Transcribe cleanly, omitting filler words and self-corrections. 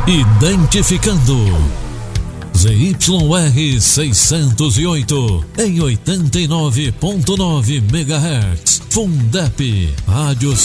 Identificando ZYR 608 em 89.9 MHz. Fundep, Rádio